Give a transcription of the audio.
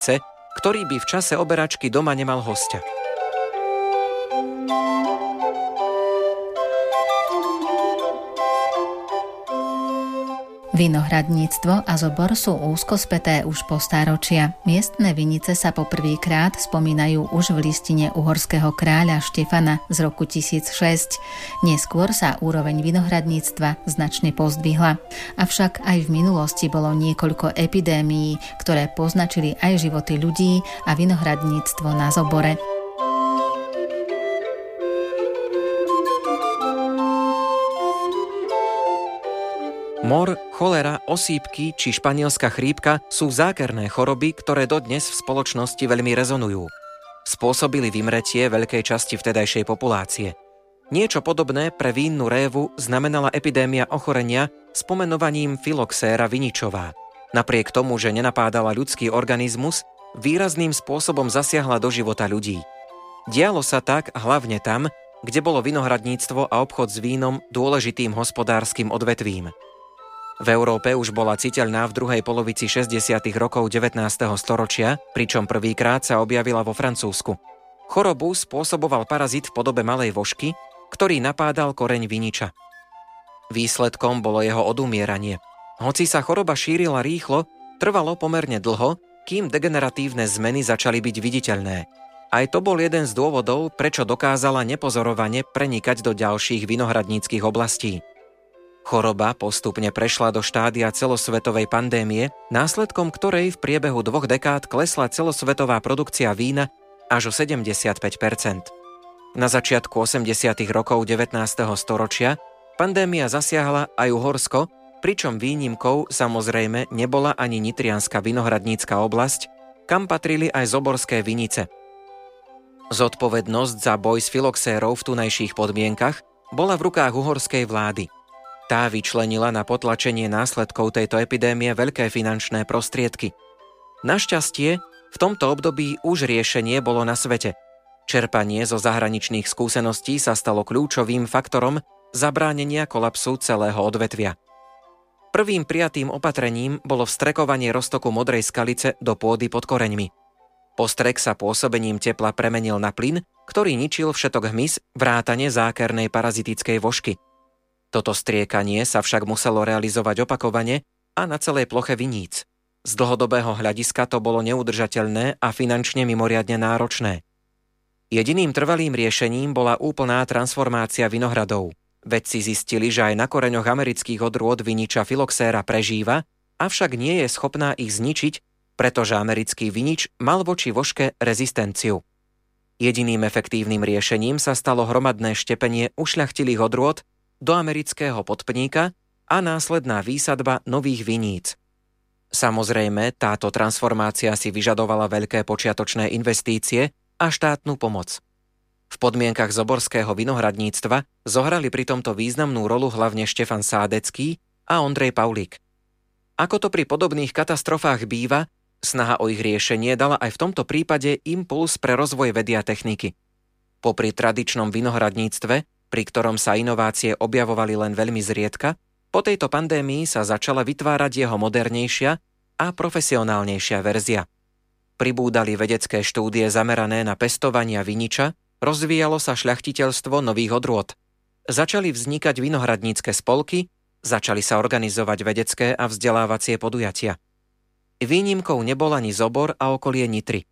ktorý by v čase oberačky doma nemal hostia. Vinohradníctvo a zobor sú úzko späté už po stáročia. Miestne vinice sa poprvýkrát spomínajú už v listine uhorského kráľa Štefana z roku 1006. Neskôr sa úroveň vinohradníctva značne pozdvihla. Avšak aj v minulosti bolo niekoľko epidémií, ktoré poznačili aj životy ľudí a vinohradníctvo na zobore. Mor, cholera, osýpky či španielská chrípka sú zákerné choroby, ktoré dodnes v spoločnosti veľmi rezonujú. Spôsobili vymretie veľkej časti vtedajšej populácie. Niečo podobné pre vínnu révu znamenala epidémia ochorenia s pomenovaním Phylloxera viničová. Napriek tomu, že nenapádala ľudský organizmus, výrazným spôsobom zasiahla do života ľudí. Dialo sa tak hlavne tam, kde bolo vinohradníctvo a obchod s vínom dôležitým hospodárskym odvetvím. V Európe už bola citeľná v druhej polovici 60. rokov 19. storočia, pričom prvýkrát sa objavila vo Francúzsku. Chorobu spôsoboval parazit v podobe malej vožky, ktorý napádal koreň viniča. Výsledkom bolo jeho odumieranie. Hoci sa choroba šírila rýchlo, trvalo pomerne dlho, kým degeneratívne zmeny začali byť viditeľné. Aj to bol jeden z dôvodov, prečo dokázala nepozorovane prenikať do ďalších vinohradníckych oblastí. Choroba postupne prešla do štádia celosvetovej pandémie, následkom ktorej v priebehu 2 dekád klesla celosvetová produkcia vína až o 75%. Na začiatku 80. rokov 19. storočia pandémia zasiahla aj Uhorsko, pričom výnimkou samozrejme nebola ani nitrianska vinohradnícka oblasť, kam patrili aj zoborské vinice. Zodpovednosť za boj s filoxérou v tunajších podmienkach bola v rukách uhorskej vlády. Tá vyčlenila na potlačenie následkov tejto epidémie veľké finančné prostriedky. Našťastie, v tomto období už riešenie bolo na svete. Čerpanie zo zahraničných skúseností sa stalo kľúčovým faktorom zabránenia kolapsu celého odvetvia. Prvým prijatým opatrením bolo vstrekovanie roztoku modrej skalice do pôdy pod koreňmi. Postrek sa pôsobením tepla premenil na plyn, ktorý ničil všetok hmyz vrátane zákernej parazitickej vožky. Toto striekanie sa však muselo realizovať opakovane a na celej ploche viníc. Z dlhodobého hľadiska to bolo neudržateľné a finančne mimoriadne náročné. Jediným trvalým riešením bola úplná transformácia vinohradov. Vedci zistili, že aj na koreňoch amerických odrôd viniča Phylloxera prežíva, avšak nie je schopná ich zničiť, pretože americký vinič mal voči vožke rezistenciu. Jediným efektívnym riešením sa stalo hromadné štepenie ušľachtilých odrôd do amerického podpníka a následná výsadba nových viníc. Samozrejme, táto transformácia si vyžadovala veľké počiatočné investície a štátnu pomoc. V podmienkach zoborského vinohradníctva zohrali pri tomto významnú rolu hlavne Štefan Sádecký a Ondrej Paulík. Ako to pri podobných katastrofách býva, snaha o ich riešenie dala aj v tomto prípade impuls pre rozvoj vedy a techniky. Popri tradičnom vinohradníctve, pri ktorom sa inovácie objavovali len veľmi zriedka, po tejto pandémii sa začala vytvárať jeho modernejšia a profesionálnejšia verzia. Pribúdali vedecké štúdie zamerané na pestovania viniča, rozvíjalo sa šľachtiteľstvo nových odrôd. Začali vznikať vinohradnícke spolky, začali sa organizovať vedecké a vzdelávacie podujatia. Výnimkou nebol ani Zobor a okolie Nitry.